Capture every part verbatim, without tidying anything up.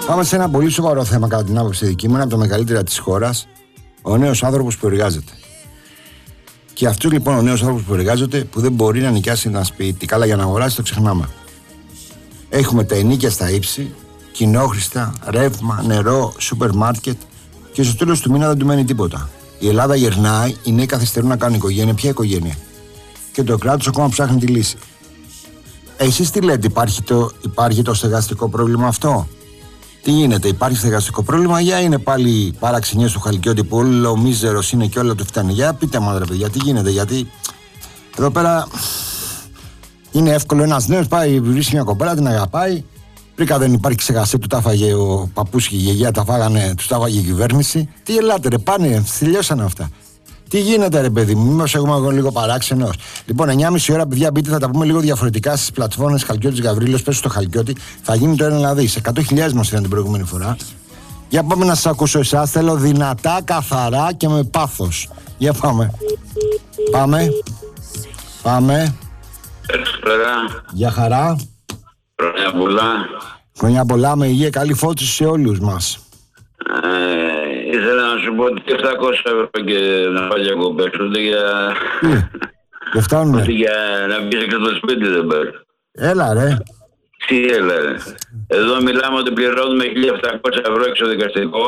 Πάμε σε ένα πολύ σοβαρό θέμα, κατά την άποψη δική μου, ένα από τα μεγαλύτερα της χώρας, ο νέος άνθρωπος που εργάζεται. Και αυτός λοιπόν ο νέος άνθρωπος που εργάζεται, που δεν μπορεί να νοικιάσει ένα σπίτι, καλά για να αγοράσει, το ξεχνάμε. Έχουμε τα ενοίκια στα ύψη, κοινόχρηστα, ρεύμα, νερό, σούπερ μάρκετ και στο τέλος του μήνα δεν του μένει τίποτα. Η Ελλάδα γερνάει, οι νέοι καθυστερούν να κάνουν οικογένεια. Ποια οικογένεια? Και το κράτος ακόμα ψάχνει τη λύση. Εσείς τι λέτε, υπάρχει το, υπάρχει το στεγαστικό πρόβλημα αυτό? Τι γίνεται, υπάρχει στεγαστικό πρόβλημα, για είναι πάλι παραξενιές του Χαλκιώτη που όλο ο μίζερος είναι και όλα του φτάνει? Για πείτε μου, ρε παιδιά, τι γίνεται? Γιατί εδώ πέρα είναι εύκολο, ένας νέος πάει, βρίσκει μια κοπέλα, την αγαπάει. Πρίκα δεν υπάρχει ξεχασέ, του τα φάγε ο παππούς και η γιαγιά, τα φάγανε, τους τα φάγε η κυβέρνηση. Τι ελάτε ρε, πάνε, τελειώσανε αυτά. Τι γίνεται ρε παιδί μου, μήπως εγώ είμαι λίγο παράξενος? Λοιπόν, εννιά και μισή ώρα, παιδιά, μπείτε, θα τα πούμε λίγο διαφορετικά στις πλατφόρμες Χαλκιώτης Γαβρίλος. Πες στο Χαλκιώτη, θα γίνει το ένα να δεις. εκατό χιλιάδες μας ήταν την προηγούμενη φορά. Για πάμε να σας ακούσω εσάς. Θέλω δυνατά, καθαρά και με πάθος. Για πάμε. Πάμε. Πάμε. Καλησπέρα. Για χαρά. Χρόνια πολλά. Χρόνια πολλά, με υγεία, καλή φώτιση σε όλους μας. Ε, ήθελα να σου πω ότι επτακόσια ευρώ και να πάει για κοπές, ούτε για... Δεν φτάνουνε. Ούτε για να μπεις και στο σπίτι δεν πάρει. Έλα ρε. Τι έλα ρε. Εδώ μιλάμε ότι πληρώνουμε χίλια επτακόσια ευρώ εξωδικαστικό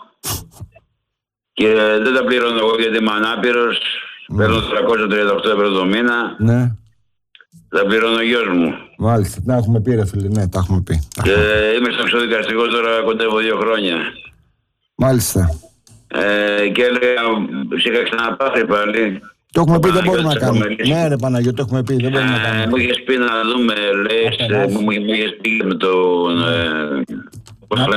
και δεν τα πληρώνω εγώ γιατί είμαι ανάπηρος. Mm. Παίρνω τριακόσια τριάντα οκτώ ευρώ το μήνα. Ναι. Τα πληρώνω ο γιος μου. Μάλιστα, τα έχουμε πει ρε φίλε, ναι, τα έχουμε πει. Και είμαι στο εξωδικαστικό τώρα, κοντεύω δύο χρόνια. Μάλιστα. Ε, και έλεγα, σε είχα ξαναπάθει πάλι. Το έχουμε πει, δεν μπορούμε να κάνουμε. Ναι ρε Παναγιώτη, το έχουμε πει, δεν μπορούμε να κάνουμε. Μου είχες πει να δούμε, λες, μου είχες πει με τον...